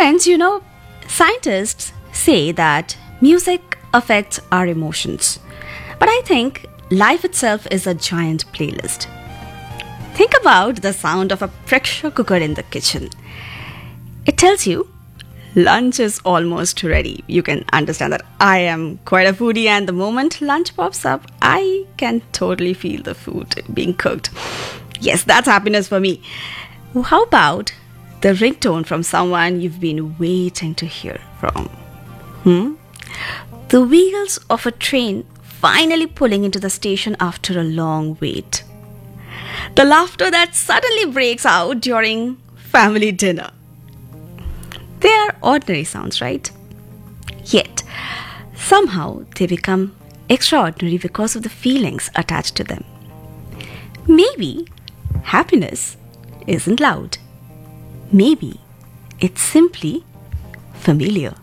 Friends, scientists say that music affects our emotions. But I think life itself is a giant playlist. Think about the sound of a pressure cooker in the kitchen. It tells you lunch is almost ready. You can understand that I am quite a foodie, and the moment lunch pops up, I can totally feel the food being cooked. Yes, that's happiness for me. How about the ringtone from someone you've been waiting to hear from? The wheels of a train finally pulling into the station after a long wait. The laughter that suddenly breaks out during family dinner. They are ordinary sounds, right? Yet, somehow they become extraordinary because of the feelings attached to them. Maybe happiness isn't loud. Maybe it's simply familiar.